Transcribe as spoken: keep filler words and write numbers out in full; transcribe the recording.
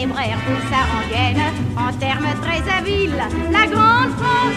célébrèrent pour sa rengaine, en termes très habiles, la grande France